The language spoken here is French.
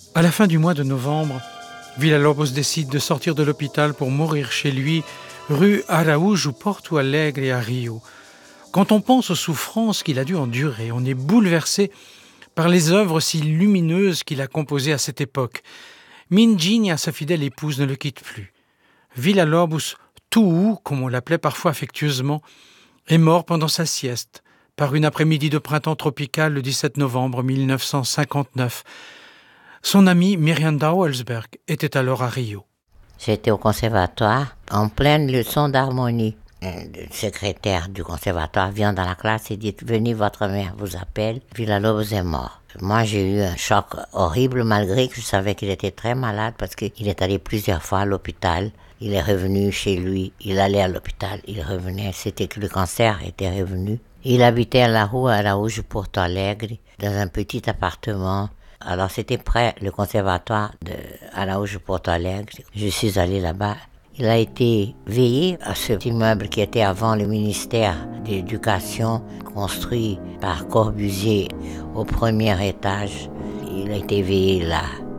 À la fin du mois de novembre, Villa-Lobos décide de sortir de l'hôpital pour mourir chez lui, rue Araújo Porto Alegre à Rio. Quand on pense aux souffrances qu'il a dû endurer, on est bouleversé par les œuvres si lumineuses qu'il a composées à cette époque. Mindinha, sa fidèle épouse, ne le quitte plus. Villa-Lobos Tuu, comme on l'appelait parfois affectueusement, est mort pendant sa sieste, par une après-midi de printemps tropical le 17 novembre 1959. Son amie Miranda Welsberg était alors à Rio. J'étais au conservatoire en pleine leçon d'harmonie. Le secrétaire du conservatoire vient dans la classe et dit « Venez, votre mère vous appelle, Villa-Lobos est mort ». Moi, j'ai eu un choc horrible malgré que je savais qu'il était très malade parce qu'il est allé plusieurs fois à l'hôpital. Il est revenu chez lui, il allait à l'hôpital, il revenait, c'était que le cancer était revenu. Il habitait à la rue Araújo Porto Alegre, dans un petit appartement. Alors c'était près le conservatoire de Araújo Porto Alegre. Je suis allée là-bas. Il a été veillé à ce immeuble qui était avant le ministère de l'Éducation, construit par Corbusier au premier étage. Il a été veillé là.